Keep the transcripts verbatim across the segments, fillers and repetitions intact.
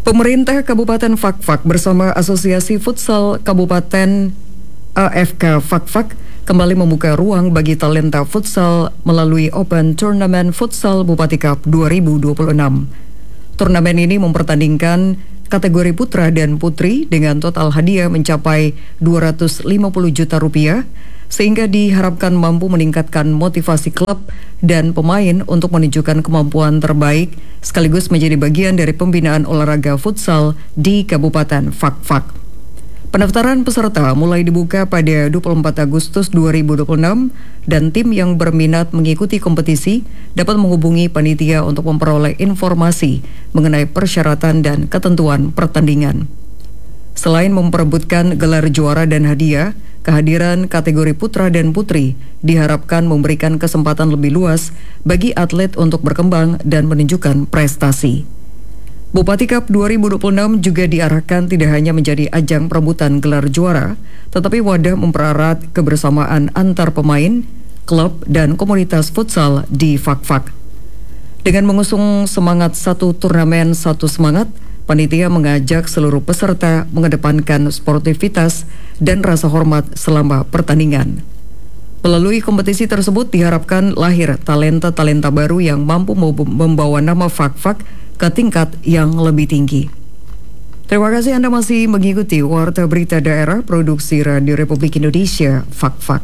Pemerintah Kabupaten Fakfak bersama Asosiasi Futsal Kabupaten A F K Fakfak kembali membuka ruang bagi talenta futsal melalui Open Tournament Futsal Bupati Cup dua ribu dua puluh enam. Turnamen ini mempertandingkan kategori putra dan putri dengan total hadiah mencapai dua ratus lima puluh juta rupiah, sehingga diharapkan mampu meningkatkan motivasi klub dan pemain untuk menunjukkan kemampuan terbaik sekaligus menjadi bagian dari pembinaan olahraga futsal di Kabupaten Fakfak. Pendaftaran peserta mulai dibuka pada dua puluh empat Agustus dua ribu dua puluh enam dan tim yang berminat mengikuti kompetisi dapat menghubungi panitia untuk memperoleh informasi mengenai persyaratan dan ketentuan pertandingan. Selain memperebutkan gelar juara dan hadiah, kehadiran kategori putra dan putri diharapkan memberikan kesempatan lebih luas bagi atlet untuk berkembang dan menunjukkan prestasi. Bupati Cup dua ribu dua puluh enam juga diarahkan tidak hanya menjadi ajang perebutan gelar juara, tetapi wadah mempererat kebersamaan antar pemain, klub, dan komunitas futsal di Fakfak. Dengan mengusung semangat satu turnamen satu semangat, panitia mengajak seluruh peserta mengedepankan sportivitas dan rasa hormat selama pertandingan. Melalui kompetisi tersebut diharapkan lahir talenta-talenta baru yang mampu membawa nama Fakfak ke tingkat yang lebih tinggi. Terima kasih Anda masih mengikuti Warta Berita Daerah Produksi Radio Republik Indonesia, Fakfak.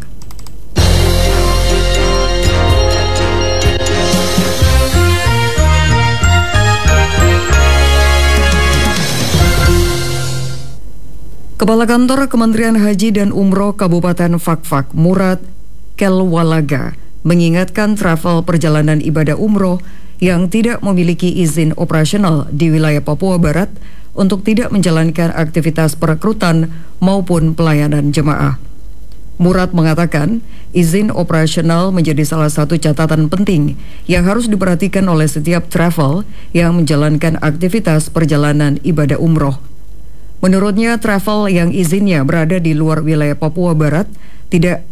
Kepala Kantor Kementerian Haji dan Umroh Kabupaten Fakfak, Murad Kelwalaga, mengingatkan travel perjalanan ibadah umroh yang tidak memiliki izin operasional di wilayah Papua Barat untuk tidak menjalankan aktivitas perekrutan maupun pelayanan jemaah. Murad mengatakan, izin operasional menjadi salah satu catatan penting yang harus diperhatikan oleh setiap travel yang menjalankan aktivitas perjalanan ibadah umroh. Menurutnya, travel yang izinnya berada di luar wilayah Papua Barat tidak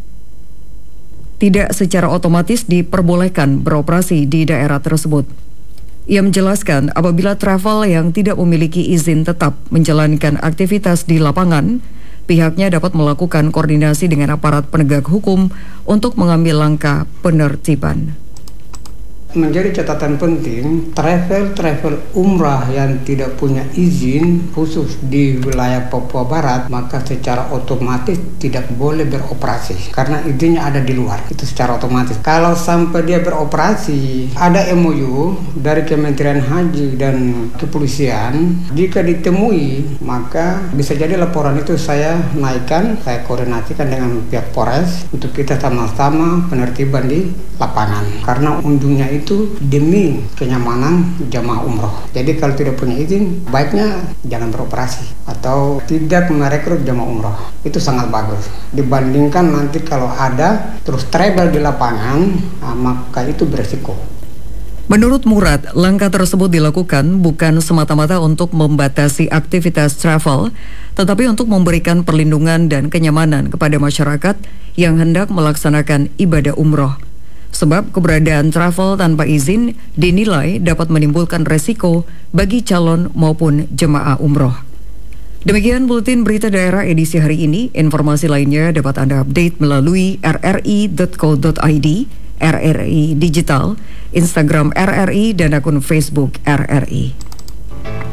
tidak secara otomatis diperbolehkan beroperasi di daerah tersebut. Ia menjelaskan apabila travel yang tidak memiliki izin tetap menjalankan aktivitas di lapangan, pihaknya dapat melakukan koordinasi dengan aparat penegak hukum untuk mengambil langkah penertiban. Menjadi catatan penting, travel-travel umrah yang tidak punya izin khusus di wilayah Papua Barat, maka secara otomatis tidak boleh beroperasi karena izinnya ada di luar, itu secara otomatis. Kalau sampai dia beroperasi, ada M O U dari Kementerian Haji dan Kepolisian, jika ditemui, maka bisa jadi laporan itu saya naikkan, saya koordinasikan dengan pihak Polres untuk kita sama-sama penertiban di lapangan, karena ujungnya itu itu demi kenyamanan jamaah umroh. Jadi kalau tidak punya izin, baiknya jangan beroperasi atau tidak merekrut jamaah umroh. Itu sangat bagus. Dibandingkan nanti kalau ada terus travel di lapangan, nah, maka itu beresiko. Menurut Murad, langkah tersebut dilakukan bukan semata-mata untuk membatasi aktivitas travel, tetapi untuk memberikan perlindungan dan kenyamanan kepada masyarakat yang hendak melaksanakan ibadah umroh. Sebab keberadaan travel tanpa izin dinilai dapat menimbulkan resiko bagi calon maupun jemaah umroh. Demikian Buletin Berita Daerah edisi hari ini. Informasi lainnya dapat Anda update melalui r r i dot co dot i d, R R I Digital, Instagram R R I, dan akun Facebook R R I.